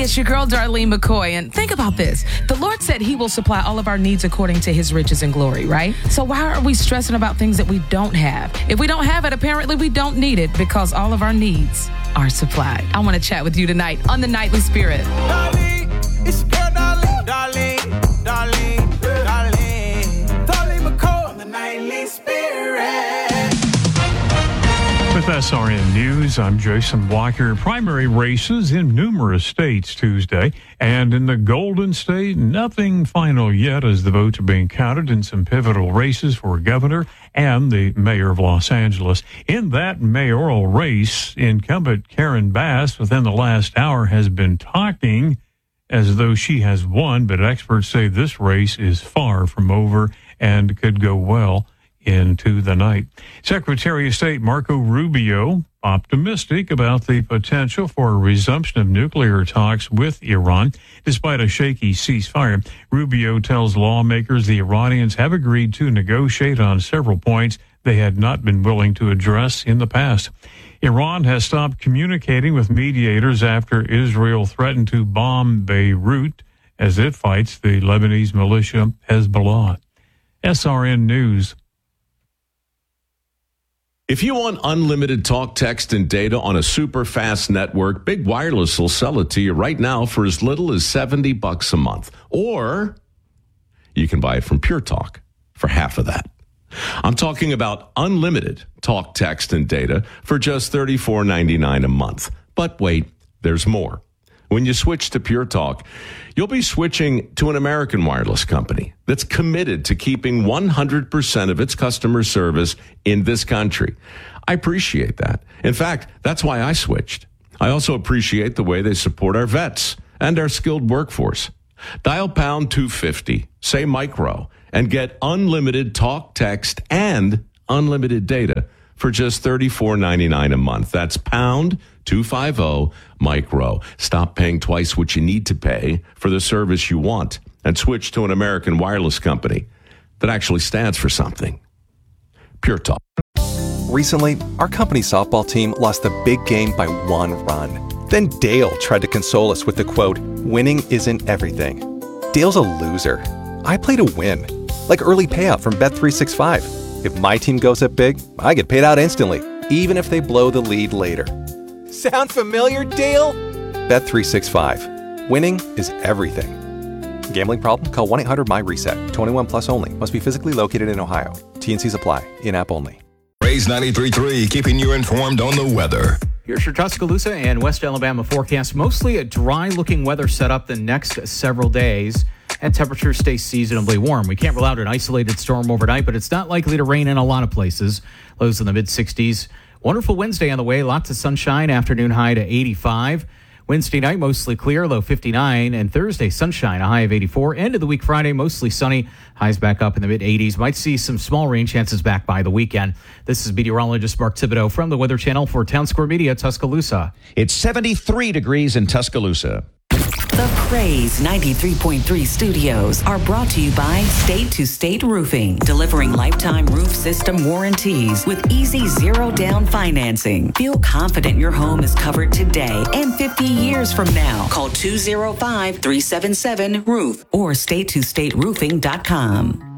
Hey, it's your girl, Darlene McCoy. And think about this. The Lord said he will supply all of our needs according to his riches and glory, right? So why are we stressing about things that we don't have? If we don't have it, apparently we don't need it because all of our needs are supplied. I want to chat with you tonight on The Nightly Spirit. Darlene, it's your girl, Darlene McCoy on The Nightly Spirit. With SRN News, I'm Jason Blocker. Primary races in numerous states Tuesday. And in the Golden State, nothing final yet as the votes are being counted in some pivotal races for governor and the mayor of Los Angeles. In that mayoral race, incumbent Karen Bass within the last hour has been talking as though she has won, but experts say this race is far from over and could go well into the night. Secretary of State Marco Rubio optimistic about the potential for a resumption of nuclear talks with Iran despite a shaky ceasefire. Rubio tells lawmakers the Iranians have agreed to negotiate on several points they had not been willing to address in the past. Iran has stopped communicating with mediators after Israel threatened to bomb Beirut as it fights the Lebanese militia Hezbollah. SRN News. If you want unlimited talk, text, and data on a super fast network, Big Wireless will sell it to you right now for as little as $70 a month. Or you can buy it from Pure Talk for half of that. I'm talking about unlimited talk, text, and data for just $34.99 a month. But wait, there's more. When you switch to Pure Talk, you'll be switching to an American wireless company that's committed to keeping 100% of its customer service in this country. I appreciate that. In fact, that's why I switched. I also appreciate the way they support our vets and our skilled workforce. Dial pound 250, say micro, and get unlimited talk, text, and unlimited data for just $34.99 a month. That's pound 250 micro. Stop paying twice what you need to pay for the service you want and switch to an American wireless company that actually stands for something. Pure Talk. Recently, our company softball team lost the big game by 1 run. Then Dale tried to console us with the quote, "Winning isn't everything." Dale's a loser. I play to win, like early payout from Bet365. If my team goes up big, I get paid out instantly, even if they blow the lead later. Sound familiar, Dale? Bet365. Winning is everything. Gambling problem? Call 1-800-MY-RESET. 21 plus only. Must be physically located in Ohio. T&Cs apply. In-app only. Raise 93.3, keeping you informed on the weather. Here's your Tuscaloosa and West Alabama forecast. Mostly a dry-looking weather setup the next several days, and temperatures stay seasonably warm. We can't rule out an isolated storm overnight, but it's not likely to rain in a lot of places. Lows in the mid-60s. Wonderful Wednesday on the way. Lots of sunshine. Afternoon high to 85. Wednesday night, mostly clear, low 59. And Thursday, sunshine, a high of 84. End of the week, Friday, mostly sunny. Highs back up in the mid-80s. Might see some small rain chances back by the weekend. This is meteorologist Mark Thibodeau from the Weather Channel for Town Square Media, Tuscaloosa. It's 73 degrees in Tuscaloosa. The Craze 93.3 studios are brought to you by State to State Roofing, delivering lifetime roof system warranties with easy zero-down financing. Feel confident your home is covered today and 50 years from now. Call 205-377-ROOF or statetostateroofing.com.